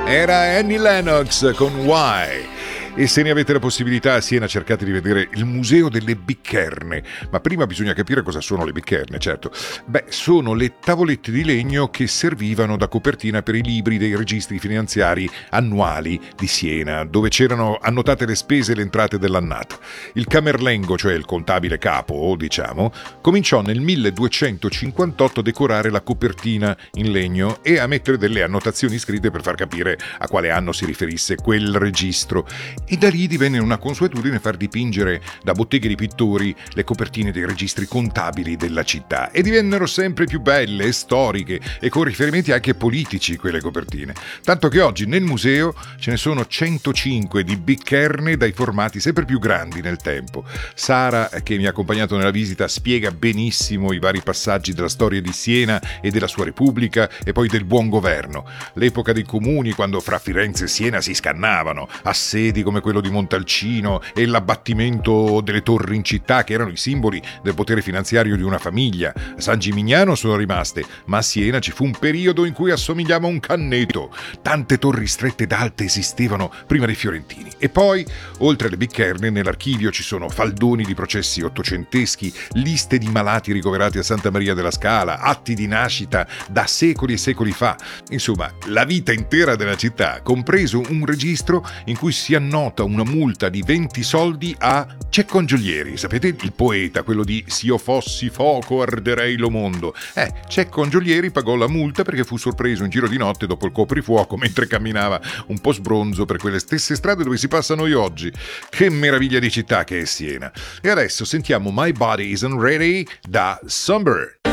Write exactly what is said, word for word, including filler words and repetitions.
Era Annie Lennox con Why. E se ne avete la possibilità, a Siena cercate di vedere il Museo delle Biccerne. Ma prima bisogna capire cosa sono le biccerne, certo. Beh, sono le tavolette di legno che servivano da copertina per i libri dei registri finanziari annuali di Siena, dove c'erano annotate le spese e le entrate dell'annata. Il camerlengo, cioè il contabile capo, diciamo, cominciò nel milleduecentocinquantotto a decorare la copertina in legno e a mettere delle annotazioni scritte per far capire a quale anno si riferisse quel registro. E da lì divenne una consuetudine far dipingere da botteghe di pittori le copertine dei registri contabili della città, e divennero sempre più belle e storiche e con riferimenti anche politici quelle copertine, tanto che oggi nel museo ce ne sono centocinque di biccerne dai formati sempre più grandi nel tempo. Sara, che mi ha accompagnato nella visita, spiega benissimo i vari passaggi della storia di Siena e della sua Repubblica e poi del buon governo, l'epoca dei comuni quando fra Firenze e Siena si scannavano, assedi come quello di Montalcino e l'abbattimento delle torri in città che erano i simboli del potere finanziario di una famiglia. A San Gimignano sono rimaste, ma a Siena ci fu un periodo in cui assomigliava a un canneto. Tante torri strette ed alte esistevano prima dei fiorentini. E poi, oltre alle biccerne, nell'archivio ci sono faldoni di processi ottocenteschi, liste di malati ricoverati a Santa Maria della Scala, atti di nascita da secoli e secoli fa. Insomma, la vita intera della città, compreso un registro in cui si annota una multa di venti soldi a Cecco Angioglieri. Sapete, il poeta, quello di "S'io fossi fuoco arderei lo mondo". Eh, Cecco Angioglieri pagò la multa perché fu sorpreso in giro di notte dopo il coprifuoco mentre camminava un po' sbronzo per quelle stesse strade dove si passa noi oggi. Che meraviglia di città che è Siena. E adesso sentiamo My Body Isn't Ready da Songbird.